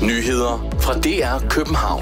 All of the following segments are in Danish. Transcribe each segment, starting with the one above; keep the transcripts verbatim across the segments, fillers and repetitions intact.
Nyheder fra D R København.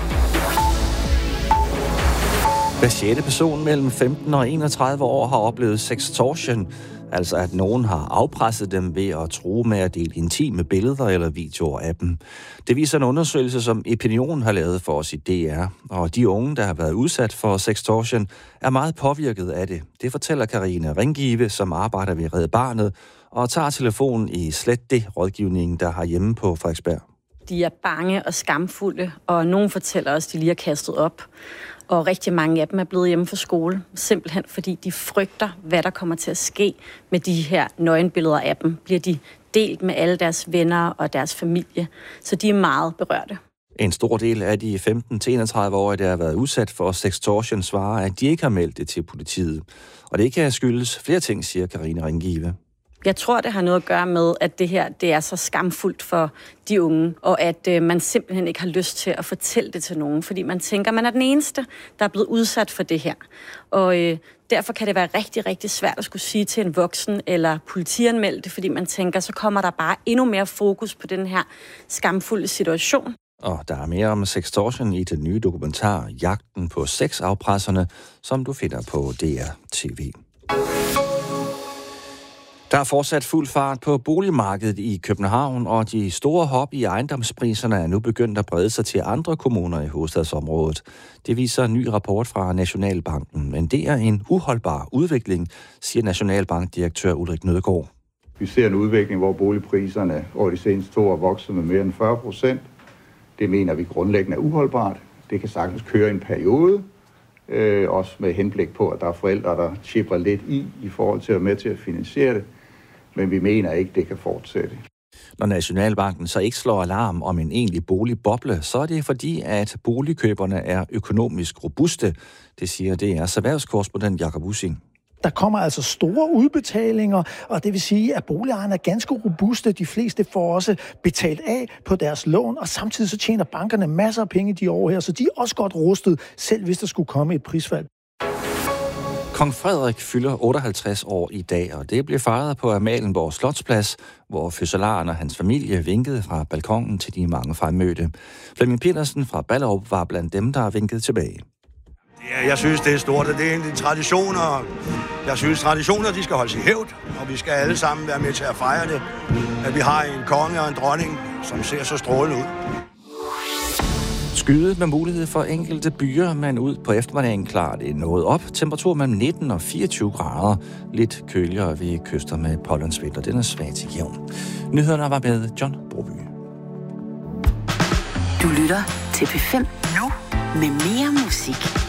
Hver sjette person mellem femten og enogtredive år har oplevet sextortion, altså at nogen har afpresset dem ved at true med at dele intime billeder eller videoer af dem. Det viser en undersøgelse, som Opinion har lavet for os i D R, og de unge, der har været udsat for sextortion, er meget påvirket af det. Det fortæller Karina Ringgive, som arbejder ved Red Barnet, og tager telefonen i Slet det rådgivningen, der har hjemme på Frederiksberg. De er bange og skamfulde, og nogen fortæller os, at de lige har kastet op. Og rigtig mange af dem er blevet hjemme fra skole, simpelthen fordi de frygter, hvad der kommer til at ske med de her nøgenbilleder af dem. Bliver de delt med alle deres venner og deres familie, så de er meget berørte. En stor del af de femten til enogtredive-årige, der har været udsat for sextortion, svarer, at de ikke har meldt det til politiet. Og det kan skyldes flere ting, siger Karina Ringgive. Jeg tror, det har noget at gøre med, at det her det er så skamfuldt for de unge, og at øh, man simpelthen ikke har lyst til at fortælle det til nogen, fordi man tænker, at man er den eneste, der er blevet udsat for det her. Og øh, derfor kan det være rigtig, rigtig svært at skulle sige til en voksen eller politianmelde det, fordi man tænker, så kommer der bare endnu mere fokus på den her skamfulde situation. Og der er mere om sextortion i den nye dokumentar Jagten på sexafpresserne, som du finder på D R T V. Der er fortsat fuld fart på boligmarkedet i København, og de store hop i ejendomspriserne er nu begyndt at brede sig til andre kommuner i hovedstadsområdet. Det viser en ny rapport fra Nationalbanken, men det er en uholdbar udvikling, siger Nationalbankdirektør Ulrik Nødgaard. Vi ser en udvikling, hvor boligpriserne over de seneste to år er vokset med mere end fyrre procent. Det mener vi grundlæggende er uholdbart. Det kan sagtens køre en periode, øh, også med henblik på, at der er forældre, der chipper lidt i, i forhold til at være med til at finansiere det. Men vi mener ikke, det kan fortsætte. Når Nationalbanken så ikke slår alarm om en egentlig boligboble, så er det fordi, at boligkøberne er økonomisk robuste. Det siger D R's erhvervskorrespondent Jakob Ussing. Der kommer altså store udbetalinger, og det vil sige, at boligejerne er ganske robuste. De fleste får også betalt af på deres lån, og samtidig så tjener bankerne masser af penge de år her, så de er også godt rustet, selv hvis der skulle komme et prisfald. Kong Frederik fylder otteoghalvtreds år i dag, og det blev fejret på Amalienborg Slotsplads, hvor fødselaren og hans familie vinkede fra balkongen til de mange fremmødte. Flemming Petersen fra Ballerup var blandt dem, der vinkede tilbage. Ja, jeg synes, det er stort, og det er en tradition, og jeg synes, traditioner de skal holdes i hævd, og vi skal alle sammen være med til at fejre det, at vi har en konge og en dronning, som ser så strålende ud. Skyet med mulighed for enkelte byer, men ud på eftermiddagen klarer det noget op. Temperatur mellem nitten og fireogtyve grader. Lidt køligere ved kyster med pålandsvind, og den er svag til jævn. Nyhederne var med John Broby. Du lytter til P fem nu med mere musik.